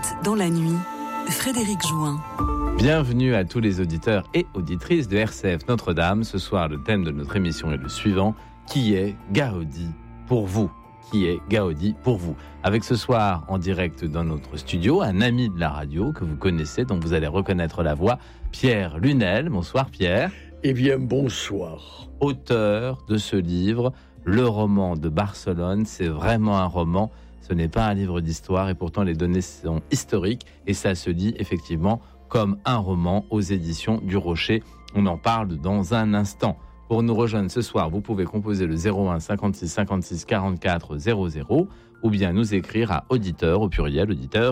Poète dans la nuit, Frédéric Jouin. Bienvenue à tous les auditeurs et auditrices de RCF Notre-Dame. Ce soir, le thème de notre émission est le suivant. Qui est Gaudi pour vous ? Qui est Gaudi pour vous ? Avec ce soir, en direct dans notre studio, un ami de la radio que vous connaissez, dont vous allez reconnaître la voix, Pierre Lunel. Bonsoir Pierre. Eh bien, bonsoir. Auteur de ce livre, Le roman de Barcelone. C'est vraiment un roman, ce n'est pas un livre d'histoire et pourtant les données sont historiques et ça se lit effectivement comme un roman aux éditions du Rocher. On en parle dans un instant. Pour nous rejoindre ce soir, vous pouvez composer le 01 56 56 44 00 ou bien nous écrire à auditeurs au pluriel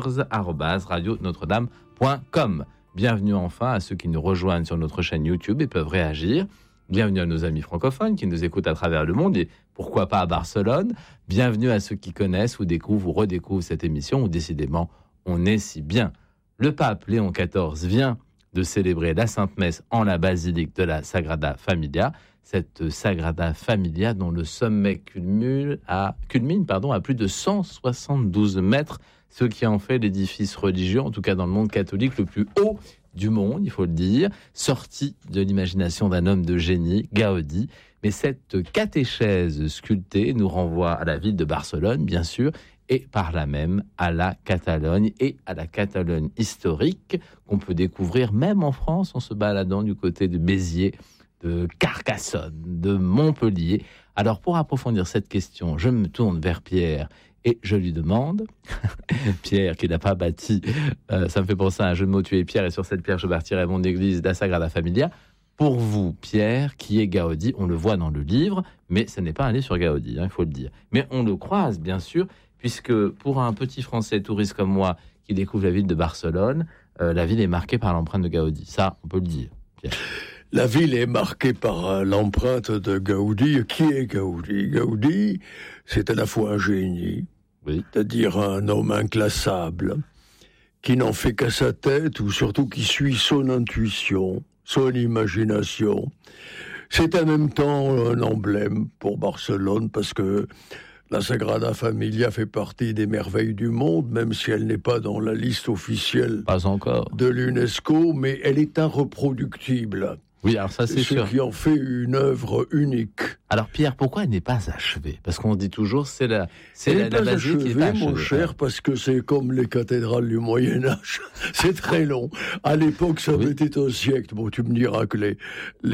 auditeurs@radionotre-dame.com. Bienvenue enfin à ceux qui nous rejoignent sur notre chaîne YouTube et peuvent réagir. Bienvenue à nos amis francophones qui nous écoutent à travers le monde et pourquoi pas à Barcelone. Bienvenue à ceux qui connaissent ou découvrent ou redécouvrent cette émission où décidément on est si bien. Le pape Léon XIV vient de célébrer la Sainte Messe en la basilique de la Sagrada Familia. Cette Sagrada Familia dont le sommet culmine à plus de 172 mètres, ce qui en fait l'édifice religieux, en tout cas dans le monde catholique, le plus haut du monde, il faut le dire, sorti de l'imagination d'un homme de génie, Gaudi. Mais cette catéchèse sculptée nous renvoie à la ville de Barcelone, bien sûr, et par là même à la Catalogne et à la Catalogne historique qu'on peut découvrir même en France en se baladant du côté de Béziers, de Carcassonne, de Montpellier. Alors pour approfondir cette question, je me tourne vers Pierre et je lui demande, Pierre qui n'a pas bâti, ça me fait penser à un jeu de mots, tu es Pierre et sur cette pierre je bâtirai mon église, la Sagrada Familia. Pour vous, Pierre, qui est Gaudi, on le voit dans le livre, mais ce n'est pas un livre sur Gaudi, il faut le dire. Mais on le croise bien sûr, puisque pour un petit Français touriste comme moi qui découvre la ville de Barcelone, la ville est marquée par l'empreinte de Gaudi. Ça, on peut le dire, Pierre. La ville est marquée par l'empreinte de Gaudi. Qui est Gaudi ? Gaudi, c'est à la fois un génie, oui, c'est-à-dire un homme inclassable, qui n'en fait qu'à sa tête, ou surtout qui suit son intuition, son imagination. C'est en même temps un emblème pour Barcelone, parce que la Sagrada Familia fait partie des merveilles du monde, même si elle n'est pas dans la liste officielle de l'UNESCO, mais elle est irreproductible. Oui, alors ça c'est sûr. Ce qui en fait une œuvre unique. Alors Pierre, pourquoi elle n'est pas achevée ? Parce qu'on dit toujours c'est la basilique qui est pas achevée. Mon cher, parce que c'est comme les cathédrales du Moyen-Âge. C'est très long. À l'époque, ça avait été un siècle. Bon, tu me diras que les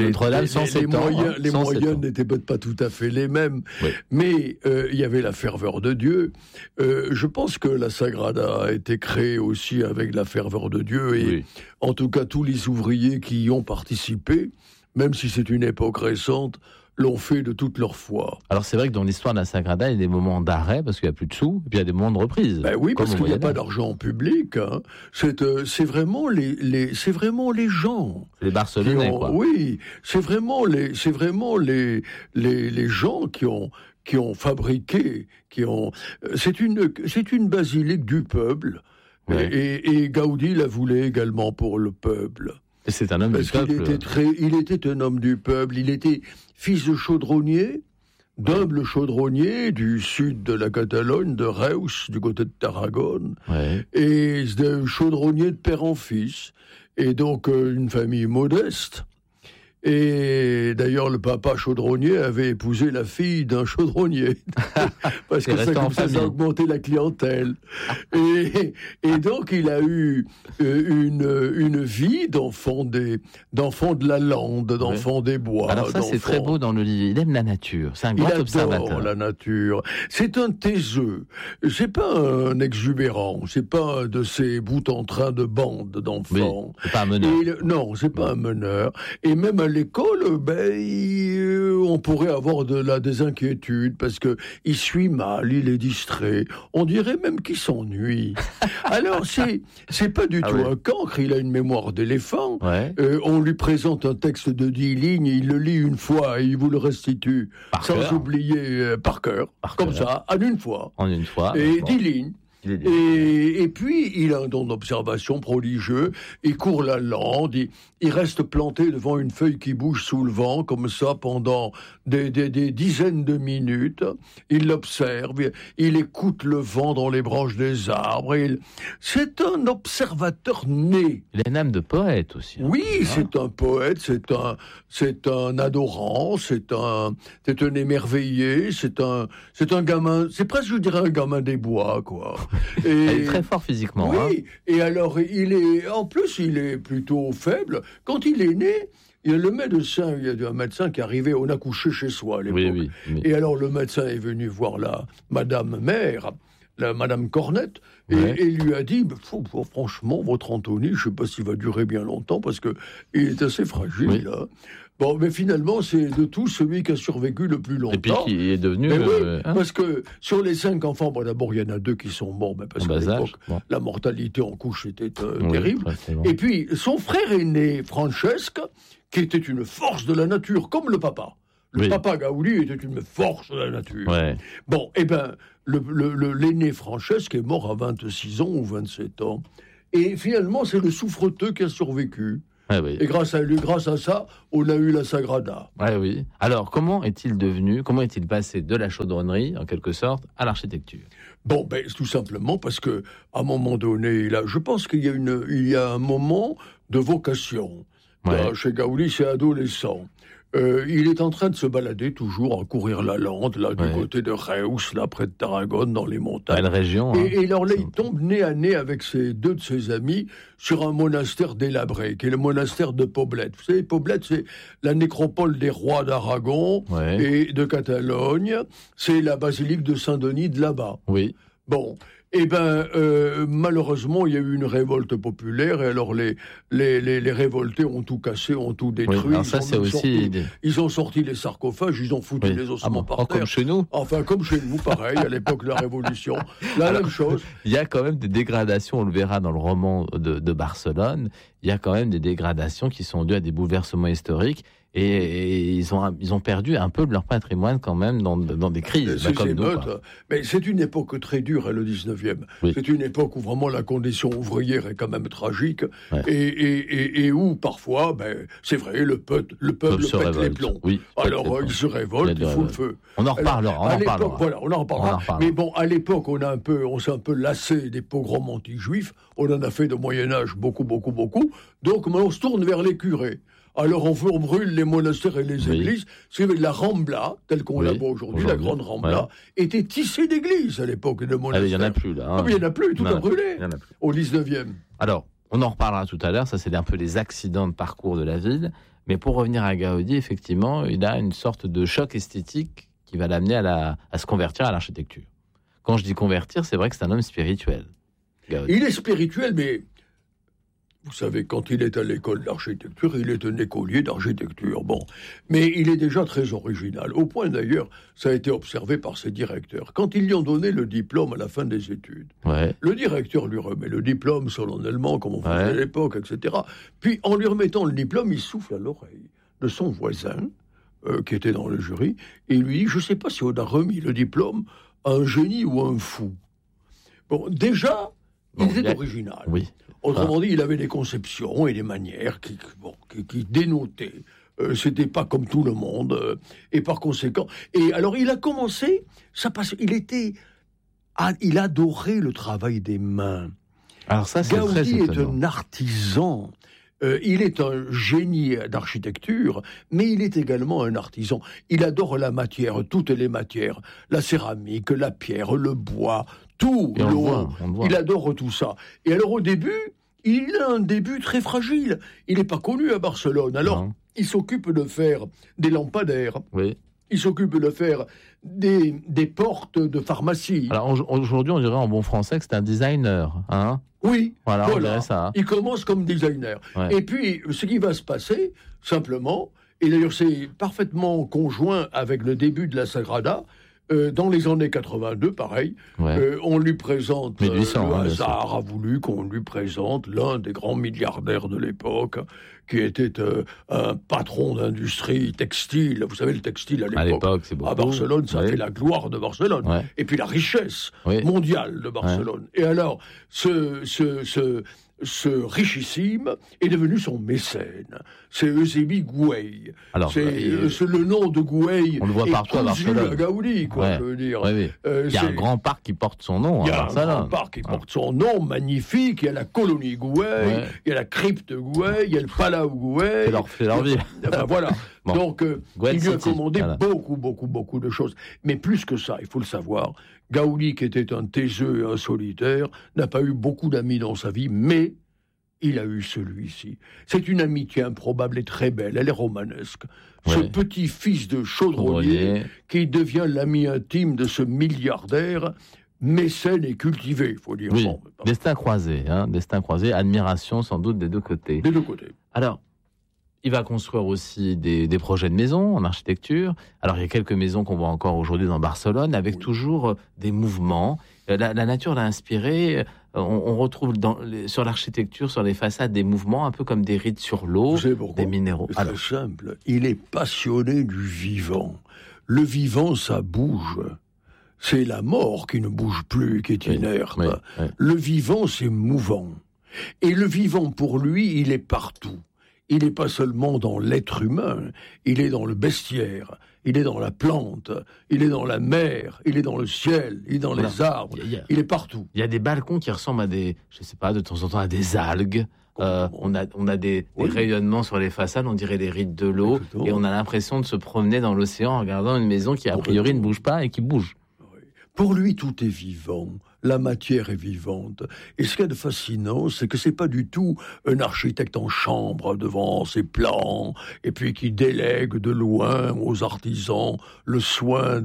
moyens n'étaient peut-être pas tout à fait les mêmes. Oui. Mais il y avait la ferveur de Dieu. Je pense que la Sagrada a été créée aussi avec la ferveur de Dieu. Et en tout cas, tous les ouvriers qui y ont participé, même si c'est une époque récente, l'ont fait de toute leur foi. Alors c'est vrai que dans l'histoire de la Sagrada, il y a des moments d'arrêt parce qu'il n'y a plus de sous, et puis il y a des moments de reprise. Ben oui, parce qu'il n'y a pas d'argent public. Hein. C'est vraiment les gens. Les Barcelonais, quoi. Oui, c'est vraiment les gens qui ont fabriqué, c'est une basilique du peuple. Oui. Et Gaudi la voulait également pour le peuple. Et c'est un homme du peuple. Il était un homme du peuple. Il était fils de chaudronnier, d'humble chaudronnier du sud de la Catalogne, de Reus, du côté de Tarragone. Ouais. Et de chaudronnier de père en fils. Et donc une famille modeste. Et d'ailleurs, le papa chaudronnier avait épousé la fille d'un chaudronnier. Parce que ça a augmenté la clientèle. Et donc, il a eu une vie d'enfant de la lande, d'enfant des bois. Alors ça, c'est très beau dans le livre. Il aime la nature. C'est un grand observateur. Il adore la nature. C'est un taiseux. C'est pas un exubérant. C'est pas de ces bouts en train de bande d'enfants. Oui, c'est pas un meneur. Non, c'est pas un meneur. Et même à l'école, on pourrait avoir des inquiétudes parce que il suit mal, il est distrait. On dirait même qu'il s'ennuie. Alors c'est pas du tout un cancre. Il a une mémoire d'éléphant. Ouais. On lui présente un texte de 10 lignes, il le lit une fois et il vous le restitue sans oublier par cœur, comme ça, en une fois. En une fois. Et 10 lignes. Et puis, il a un don d'observation prodigieux. Il court la lande, il reste planté devant une feuille qui bouge sous le vent, comme ça, pendant des dizaines de minutes. Il l'observe, il écoute le vent dans les branches des arbres. C'est un observateur né. Il a une âme de poète aussi. Oui, c'est un poète, c'est un adorant, c'est un émerveillé, c'est un gamin, c'est presque, je dirais, un gamin des bois, quoi. Et il est très fort physiquement. Oui, et alors, en plus, il est plutôt faible. Quand il est né, il y a un médecin qui est arrivé, on a couché chez soi à l'époque. Oui. Et alors, le médecin est venu voir la Madame Mère, la Madame Cornette, et lui a dit, franchement, votre Anthony, je ne sais pas s'il va durer bien longtemps, parce qu'il est assez fragile, là. Bon, mais finalement, c'est de tous celui qui a survécu le plus longtemps. Et puis qui est devenu... parce que sur les 5 enfants, d'abord, il y en a 2 qui sont morts, parce qu'à l'époque, la mortalité en couche était terrible. Et puis, son frère aîné, Francesca, qui était une force de la nature, comme le papa. Le papa Gaudi était une force de la nature. Bon, eh bien, l'aîné Francesca est mort à 26 ans ou 27 ans. Et finalement, c'est le souffreteux qui a survécu. Et grâce à ça, on a eu la Sagrada. Oui. Alors, comment est-il passé de la chaudronnerie, en quelque sorte, à l'architecture ? Bon, tout simplement parce que, à un moment donné, je pense qu'il y a un moment de vocation. Chez Gaudi, c'est adolescent. Il est en train de se balader toujours, à courir la lande, là, du côté de Reus, là, près de Tarragone, dans les montagnes. Belle région. Et alors là, il tombe nez à nez avec 2 de ses amis sur un monastère délabré, qui est le monastère de Poblet. Vous savez, Poblet, c'est la nécropole des rois d'Aragon et de Catalogne. C'est la basilique de Saint-Denis de là-bas. Oui. Bon. Malheureusement, il y a eu une révolte populaire, et alors les révoltés ont tout cassé, ont tout détruit. Ils ont sorti les sarcophages, ils ont foutu les ossements par terre. Comme chez nous. Enfin, comme chez nous, pareil, à l'époque de la Révolution. Même chose. Il y a quand même des dégradations, on le verra dans le roman de Barcelone, il y a quand même des dégradations qui sont dues à des bouleversements historiques. Et ils ont perdu un peu de leur patrimoine quand même dans des crises. Comme nous, mais c'est une époque très dure, le 19e. C'est une époque où vraiment la condition ouvrière est quand même tragique et où parfois, c'est vrai, le peuple pète les plombs. Alors il se révolte, il faut le feu. On en reparlera. On en reparlera. Mais bon, à l'époque, on s'est un peu lassé des pogroms anti-juifs. On en a fait de Moyen-Âge beaucoup. Donc on se tourne vers les curés. Alors on brûle les monastères et les églises. C'est la Rambla, telle qu'on la voit aujourd'hui, la grande Rambla, était tissée d'églises à l'époque de monastères. Il n'y en a plus là. Il n'y en a plus, tout a brûlé au 19e. Alors, on en reparlera tout à l'heure, ça c'est un peu les accidents de parcours de la ville. Mais pour revenir à Gaudi, effectivement, il a une sorte de choc esthétique qui va l'amener à se convertir à l'architecture. Quand je dis convertir, c'est vrai que c'est un homme spirituel. Gaudi. Il est spirituel, mais... Vous savez, quand il est à l'école d'architecture, il est un écolier d'architecture. Bon, mais il est déjà très original. Au point d'ailleurs, ça a été observé par ses directeurs. Quand ils lui ont donné le diplôme à la fin des études, le directeur lui remet le diplôme solennellement, comme on faisait à l'époque, etc. Puis, en lui remettant le diplôme, il souffle à l'oreille de son voisin, qui était dans le jury, et il lui dit, je ne sais pas si on a remis le diplôme à un génie ou à un fou. Bon, déjà, il était original. Oui. Autrement dit, il avait des conceptions et des manières qui dénotaient. C'était pas comme tout le monde. Et par conséquent... Et alors, il a commencé... Il adorait le travail des mains. Alors ça, c'est très Gaudi étonnant. est un artisan. Il est un génie d'architecture, mais il est également un artisan. Il adore la matière, toutes les matières. La céramique, la pierre, le bois... Tout, l'eau, il adore tout ça. Et alors au début, il a un début très fragile. Il n'est pas connu à Barcelone. Alors, il s'occupe de faire des lampadaires. Il s'occupe de faire des portes de pharmacie. Alors aujourd'hui, on dirait en bon français que c'est un designer. Oui, on dirait ça. Il commence comme designer. Et puis, ce qui va se passer, simplement, et d'ailleurs c'est parfaitement conjoint avec le début de la Sagrada, dans les années 82, pareil, on lui présente, 1800, le hasard a voulu qu'on lui présente l'un des grands milliardaires de l'époque, qui était un patron d'industrie textile. Vous savez, le textile à l'époque c'est beaucoup. À Barcelone, ça a fait la gloire de Barcelone. Et puis la richesse mondiale de Barcelone. Et alors, ce richissime est devenu son mécène. C'est Eusebi Güell. Alors, c'est le nom de Güell. On le voit partout à Barcelone. À Gaudi, quoi, je veux dire. Il y a un grand parc qui porte son nom à Barcelone. Il y a un grand parc qui porte son nom, magnifique. Il y a la colonie Güell, il y a la crypte Güell, il y a le Palau Güell. C'est leur ville. Enfin, voilà. Donc, il lui a commandé beaucoup de choses. Mais plus que ça, il faut le savoir, Gaudi, qui était un taiseux et un solitaire, n'a pas eu beaucoup d'amis dans sa vie, mais il a eu celui-ci. C'est une amitié improbable et très belle, elle est romanesque. Ce petit-fils de chaudronnier qui devient l'ami intime de ce milliardaire, mécène et cultivé, il faut dire. Oui. Destin croisé, admiration sans doute des deux côtés. Des deux côtés. Alors, il va construire aussi des projets de maisons en architecture. Alors, il y a quelques maisons qu'on voit encore aujourd'hui dans Barcelone, avec toujours des mouvements. La nature l'a inspiré. On retrouve sur l'architecture, sur les façades, des mouvements un peu comme des rides sur l'eau, des minéraux. C'est très simple. Il est passionné du vivant. Le vivant, ça bouge. C'est la mort qui ne bouge plus, qui est inerte. Le vivant, c'est mouvant. Et le vivant, pour lui, il est partout. Il n'est pas seulement dans l'être humain, il est dans le bestiaire, il est dans la plante, il est dans la mer, il est dans le ciel, il est dans les arbres, il est partout. Il y a des balcons qui ressemblent à de temps en temps à des algues. On a des rayonnements sur les façades, on dirait les rides de l'eau, et on a l'impression de se promener dans l'océan en regardant une maison qui a priori ne bouge pas et qui bouge. Pour lui, tout est vivant. La matière est vivante. Et ce qu'il y a de fascinant, c'est que c'est pas du tout un architecte en chambre devant ses plans, et puis qui délègue de loin aux artisans le soin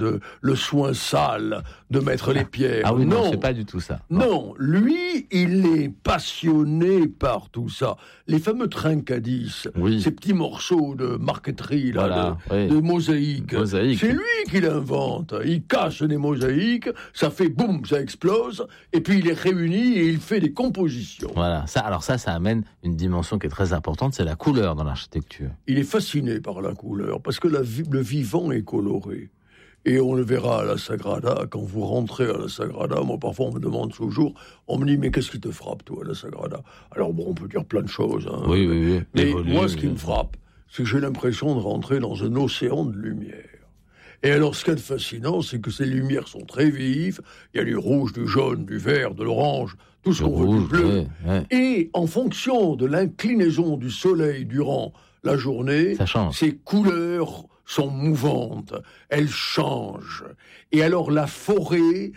sale de mettre les pierres. Ah oui, non, c'est pas du tout ça. Non, lui, il est passionné par tout ça. Les fameux trincadis, ces petits morceaux de marqueterie, de mosaïque. C'est lui qui l'invente. Il casse les mosaïques, ça fait boum, ça explose. Et puis il les réunit et il fait des compositions. Voilà, ça amène une dimension qui est très importante, c'est la couleur dans l'architecture. Il est fasciné par la couleur, parce que le vivant est coloré. Et on le verra à la Sagrada, quand vous rentrez à la Sagrada, moi parfois on me demande toujours, on me dit, mais qu'est-ce qui te frappe toi à la Sagrada? Alors bon, on peut dire plein de choses. Hein, oui. Mais moi ce qui me frappe, c'est que j'ai l'impression de rentrer dans un océan de lumière. Et alors, ce qui est fascinant, c'est que ces lumières sont très vives. Il y a du rouge, du jaune, du vert, de l'orange, tout ce qu'on veut, du bleu. Et en fonction de l'inclinaison du soleil durant la journée, ces couleurs sont mouvantes. Elles changent. Et alors, la forêt,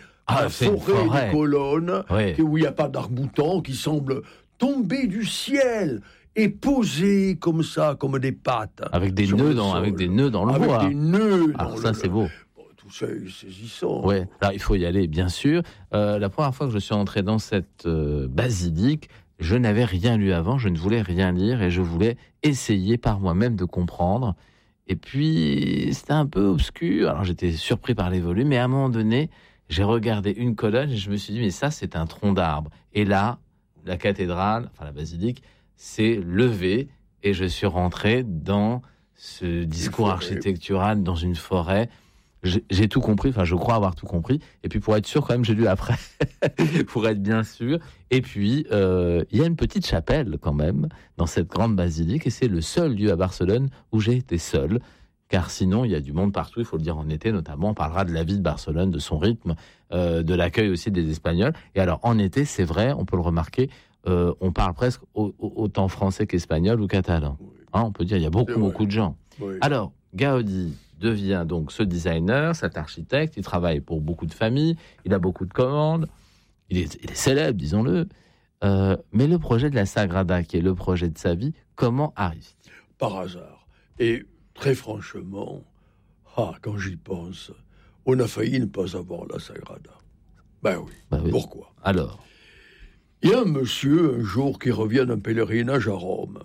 des colonnes, où il n'y a pas d'arc-boutant, qui semble tomber du ciel et posé comme ça, comme des pattes. Avec des nœuds dans le bois. Avec des nœuds dans ça, c'est beau. Tout ça est saisissant. Ouais. Alors, il faut y aller, bien sûr. La première fois que je suis entré dans cette basilique, je n'avais rien lu avant, je ne voulais rien lire et je voulais essayer par moi-même de comprendre. Et puis, c'était un peu obscur. Alors, j'étais surpris par les volumes, mais à un moment donné, j'ai regardé une colonne et je me suis dit, mais ça, c'est un tronc d'arbre. Et là, la cathédrale, enfin la basilique, s'est levée et je suis rentré dans ce discours architectural dans une forêt. J'ai tout compris, enfin je crois avoir tout compris. Et puis pour être sûr, quand même, j'ai lu après, pour être bien sûr. Et puis, il y a une petite chapelle quand même dans cette grande basilique et c'est le seul lieu à Barcelone où j'ai été seul. Car sinon, il y a du monde partout, il faut le dire en été notamment. On parlera de la vie de Barcelone, de son rythme, de l'accueil aussi des Espagnols. Et alors en été, c'est vrai, on peut le remarquer, on parle presque autant français qu'espagnol ou catalan. Hein, on peut dire, il y a beaucoup de gens. Oui. Alors, Gaudi devient donc ce designer, cet architecte, il travaille pour beaucoup de familles, il a beaucoup de commandes, il est célèbre, disons-le. Mais le projet de la Sagrada, qui est le projet de sa vie, comment arrive-t-il ? Par hasard. Et très franchement, quand j'y pense, on a failli ne pas avoir la Sagrada. Ben oui. Pourquoi ? Alors ? Il y a un monsieur, un jour, qui revient d'un pèlerinage à Rome.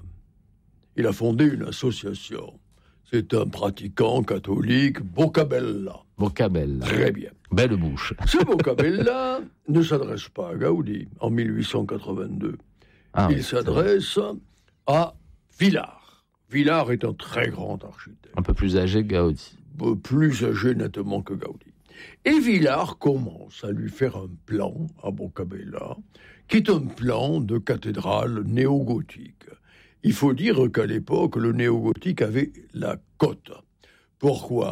Il a fondé une association. C'est un pratiquant catholique, Boccabella. Boccabella. Très bien. Belle bouche. Ce Boccabella ne s'adresse pas à Gaudi en 1882. Il s'adresse à Villars. Villars est un très grand architecte. Un peu plus âgé que Gaudi. Plus âgé nettement que Gaudi. Et Villars commence à lui faire un plan à Boccabella, qui est un plan de cathédrale néo-gothique. Il faut dire qu'à l'époque, le néo-gothique avait la cote. Pourquoi ?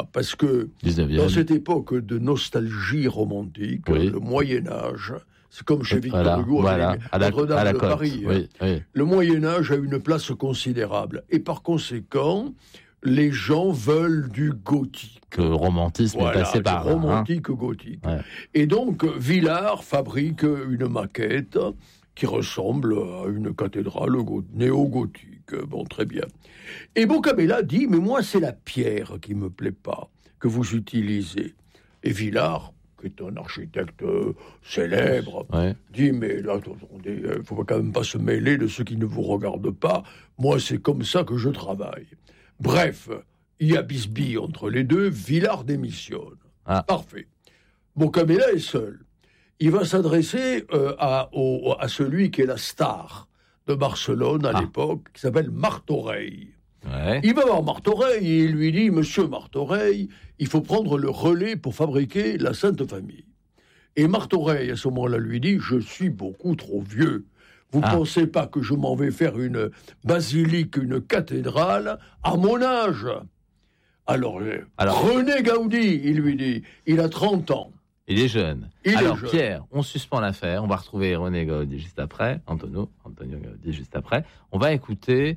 Parce que 19e. Dans cette époque de nostalgie romantique, le Moyen-Âge, c'est comme chez Victor Hugo à Notre-Dame de Paris. Le Moyen-Âge a une place considérable. Et par conséquent, les gens veulent du gothique. Le romantisme est passé par là. Romantique gothique. Ouais. Et donc, Villars fabrique une maquette qui ressemble à une cathédrale néo-gothique. Bon, très bien. Et Boccabella dit, mais moi, c'est la pierre qui me plaît pas, que vous utilisez. Et Villars, qui est un architecte célèbre, dit, mais là, attendez, il ne faut quand même pas se mêler de ce qui ne vous regarde pas. Moi, c'est comme ça que je travaille. Bref, il y a bisbille entre les deux, Villars démissionne. Parfait. Boccabella est seul. Il va s'adresser à celui qui est la star de Barcelone à l'époque, qui s'appelle Martorell. Il va voir Martorell et il lui dit, Monsieur Martorell, il faut prendre le relais pour fabriquer la Sainte Famille. Et Martorell, à ce moment-là, lui dit, je suis beaucoup trop vieux. Vous ne pensez pas que je m'en vais faire une basilique, une cathédrale à mon âge ? Alors, René Gaudi, il lui dit, il a 30 ans. Il est jeune. Pierre, on suspend l'affaire. On va retrouver René Gaudi juste après. Antonio Gaudi juste après. On va écouter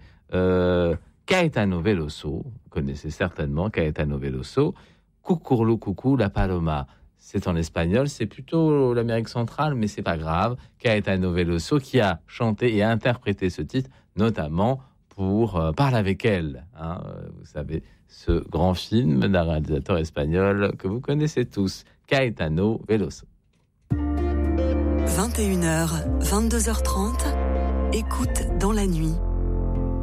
Caetano Veloso. Vous connaissez certainement Caetano Veloso. Cucurlu Cucú la Paloma. C'est en espagnol, c'est plutôt l'Amérique centrale, mais c'est pas grave. Caetano Veloso qui a chanté et interprété ce titre, notamment pour Parle avec elle. Vous savez, ce grand film d'un réalisateur espagnol que vous connaissez tous, Caetano Veloso. 21h, 22h30, écoute dans la nuit.